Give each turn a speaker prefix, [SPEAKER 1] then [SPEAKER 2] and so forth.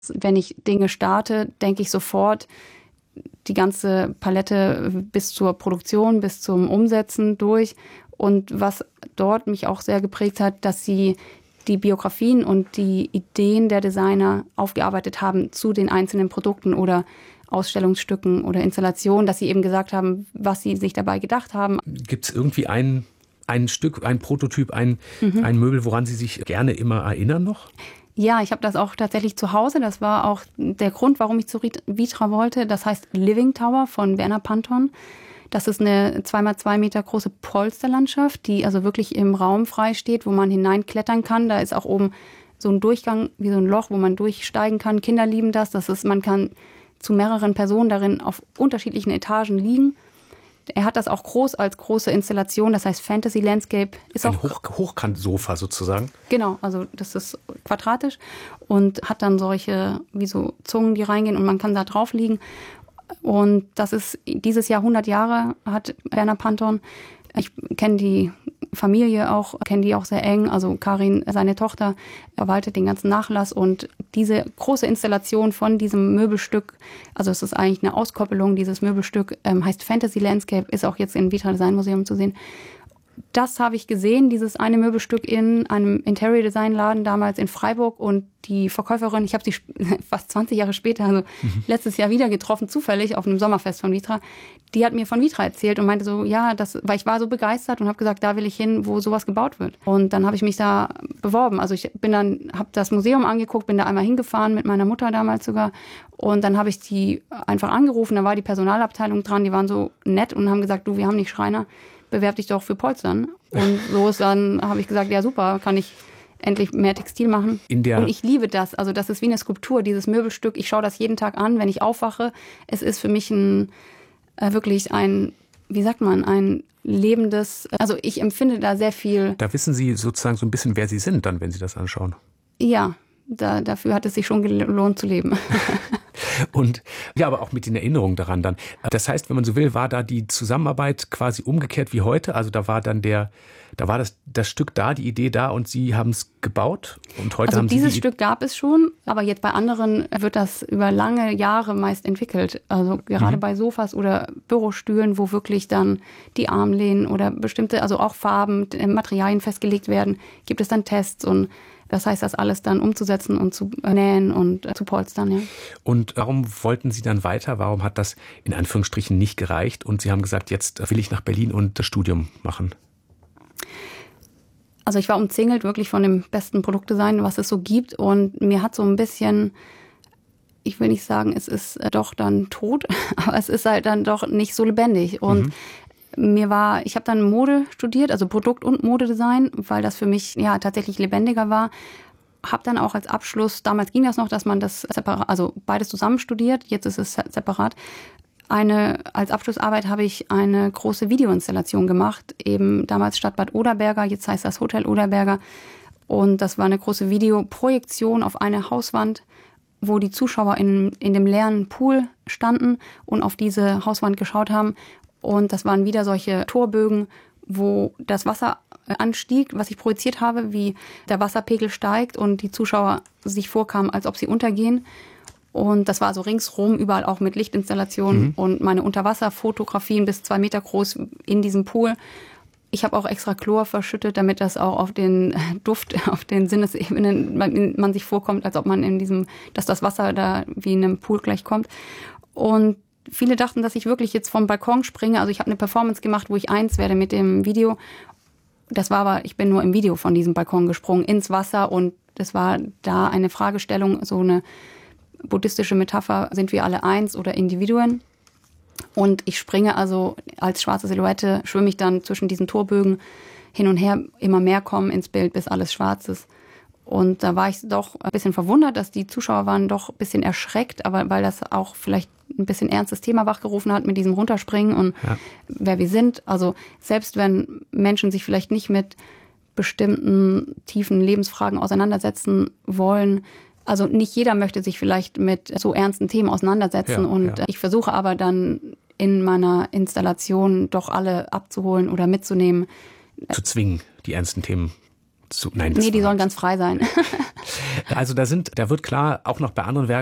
[SPEAKER 1] Wenn ich Dinge starte, denke ich sofort die ganze Palette bis zur Produktion, bis zum Umsetzen durch. Und was dort mich auch sehr geprägt hat, dass sie die Biografien und die Ideen der Designer aufgearbeitet haben zu den einzelnen Produkten oder Ausstellungsstücken oder Installationen, dass sie eben gesagt haben, was sie sich dabei gedacht haben.
[SPEAKER 2] Gibt es irgendwie ein Stück, ein Prototyp, ein Möbel, woran Sie sich gerne immer erinnern noch?
[SPEAKER 1] Ja, ich habe das auch tatsächlich zu Hause. Das war auch der Grund, warum ich zu Vitra wollte. Das heißt Living Tower von Werner Panton. Das ist eine 2x2 Meter große Polsterlandschaft, die also wirklich im Raum frei steht, wo man hineinklettern kann. Da ist auch oben so ein Durchgang, wie so ein Loch, wo man durchsteigen kann. Kinder lieben das. Man kann zu mehreren Personen darin auf unterschiedlichen Etagen liegen. Er hat das auch groß als große Installation, das heißt Fantasy Landscape. Ist
[SPEAKER 2] ein
[SPEAKER 1] auch
[SPEAKER 2] Hochkantsofa sozusagen?
[SPEAKER 1] Genau, also das ist quadratisch und hat dann solche wie so Zungen, die reingehen und man kann da drauf liegen. Und das ist dieses Jahr 100 Jahre, hat Werner Panton. Ich kenne die Familie auch, kenne die auch sehr eng. Also Karin, seine Tochter, verwaltet den ganzen Nachlass. Und diese große Installation von diesem Möbelstück, also es ist eigentlich eine Auskoppelung, dieses Möbelstück heißt Fantasy Landscape, ist auch jetzt im Vitra Design Museum zu sehen. Das habe ich gesehen, dieses eine Möbelstück in einem Interior Design Laden damals in Freiburg, und die Verkäuferin, ich habe sie fast 20 Jahre später, also letztes Jahr wieder getroffen, zufällig auf einem Sommerfest von Vitra, die hat mir von Vitra erzählt und meinte so, ja, weil ich war so begeistert und habe gesagt, da will ich hin, wo sowas gebaut wird. Und dann habe ich mich da beworben. Also ich habe das Museum angeguckt, bin da einmal hingefahren mit meiner Mutter damals sogar, und dann habe ich die einfach angerufen, da war die Personalabteilung dran, die waren so nett und haben gesagt, du, wir haben nicht Schreiner, bewerb dich doch für Polstern. Und so ist dann, habe ich gesagt, ja super, kann ich endlich mehr Textil machen. Und ich liebe das. Also das ist wie eine Skulptur, dieses Möbelstück. Ich schaue das jeden Tag an, wenn ich aufwache. Es ist für mich wirklich ein, wie sagt man, ein lebendes, also ich empfinde da sehr viel.
[SPEAKER 2] Da wissen Sie sozusagen so ein bisschen, wer Sie sind dann, wenn Sie das anschauen.
[SPEAKER 1] Ja, dafür hat es sich schon gelohnt zu leben.
[SPEAKER 2] Und ja, aber auch mit den Erinnerungen daran dann. Das heißt, wenn man so will, war da die Zusammenarbeit quasi umgekehrt wie heute. Also da war dann das Stück da, die Idee da, und Sie haben es gebaut. Und heute haben Sie
[SPEAKER 1] dieses Stück gab es schon, aber jetzt bei anderen wird das über lange Jahre meist entwickelt. Also gerade bei Sofas oder Bürostühlen, wo wirklich dann die Armlehnen oder bestimmte, also auch Farben, Materialien festgelegt werden, gibt es dann Tests, und das heißt, das alles dann umzusetzen und zu nähen und zu polstern. Ja.
[SPEAKER 2] Und warum wollten Sie dann weiter? Warum hat das in Anführungsstrichen nicht gereicht? Und Sie haben gesagt, jetzt will ich nach Berlin und das Studium machen.
[SPEAKER 1] Also ich war umzingelt wirklich von dem besten Produktdesign, was es so gibt. Und mir hat so ein bisschen, ich will nicht sagen, es ist doch dann tot, aber es ist halt dann doch nicht so lebendig. Und ich habe dann Mode studiert, also Produkt- und Modedesign, weil das für mich ja tatsächlich lebendiger war. Habe dann auch als Abschluss, damals ging das noch, dass man das separat, also beides zusammen studiert, jetzt ist es separat. Als Abschlussarbeit habe ich eine große Videoinstallation gemacht, eben damals Stadtbad Oderberger, jetzt heißt das Hotel Oderberger. Und das war eine große Videoprojektion auf eine Hauswand, wo die Zuschauer in dem leeren Pool standen und auf diese Hauswand geschaut haben. Und das waren wieder solche Torbögen, wo das Wasser anstieg, was ich projiziert habe, wie der Wasserpegel steigt und die Zuschauer sich vorkamen, als ob sie untergehen. Und das war so ringsrum, überall auch mit Lichtinstallationen und meine Unterwasserfotografien bis 2 Meter groß in diesem Pool. Ich habe auch extra Chlor verschüttet, damit das auch auf den Duft, auf den Sinnesebenen man sich vorkommt, als ob man dass das Wasser da wie in einem Pool gleich kommt. Und viele dachten, dass ich wirklich jetzt vom Balkon springe. Also ich habe eine Performance gemacht, wo ich 1 werde mit dem Video. Das war aber, ich bin nur im Video von diesem Balkon gesprungen, ins Wasser. Und das war da eine Fragestellung, so eine buddhistische Metapher, sind wir alle eins oder Individuen? Und ich springe also als schwarze Silhouette, schwimme ich dann zwischen diesen Torbögen hin und her, immer mehr kommen ins Bild, bis alles schwarz ist. Und da war ich doch ein bisschen verwundert, dass die Zuschauer waren doch ein bisschen erschreckt, aber weil das auch vielleicht ein bisschen ernstes Thema wachgerufen hat mit diesem Runterspringen und wer wir sind. Also selbst wenn Menschen sich vielleicht nicht mit bestimmten tiefen Lebensfragen auseinandersetzen wollen, also nicht jeder möchte sich vielleicht mit so ernsten Themen auseinandersetzen. Ich versuche aber dann in meiner Installation doch alle abzuholen oder mitzunehmen.
[SPEAKER 2] Zu zwingen, die ernsten Themen zu... Nein,
[SPEAKER 1] die sollen ganz frei sein.
[SPEAKER 2] Also da wird klar, auch noch bei anderen Werken,